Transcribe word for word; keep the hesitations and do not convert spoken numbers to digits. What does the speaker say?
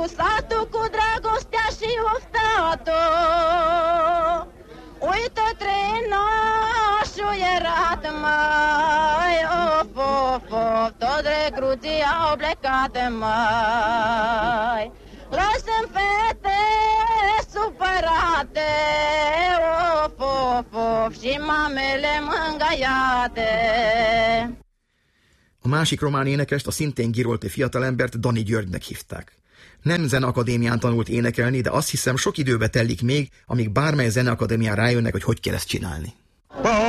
satul cu dragostea și oftatul. Uită trenașul erat, mai, of, of, of, toți recruții au plecat, mai. Lăsăm fete supărate, of, of, of, și mamele mângâiate. A másik román énekest, a szintén girolti fiatalembert Dani Györgynek hívták. Nem zeneakadémián tanult énekelni, de azt hiszem sok időbe telik még, amíg bármely zeneakadémián rájönnek, hogy hogy kell ezt csinálni.